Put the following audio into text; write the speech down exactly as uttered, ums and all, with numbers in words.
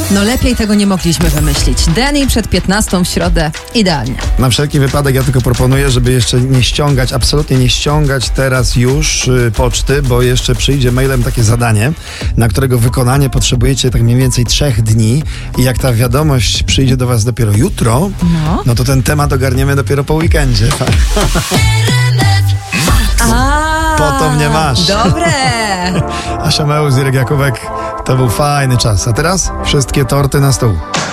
No lepiej tego nie mogliśmy wymyślić. Danny przed piętnastą w środę. Idealnie. Na wszelki wypadek ja tylko proponuję, żeby jeszcze nie ściągać, absolutnie nie ściągać teraz już y, poczty, bo jeszcze przyjdzie mailem takie zadanie, na którego wykonanie potrzebujecie tak mniej więcej trzech dni i jak ta wiadomość przyjdzie do was dopiero jutro, No, no to ten temat ogarniemy dopiero po weekendzie. A, Po to mnie masz. Dobre. Asia Mełz, Irek Jakubek, to był fajny czas. A teraz wszystkie torty na stół.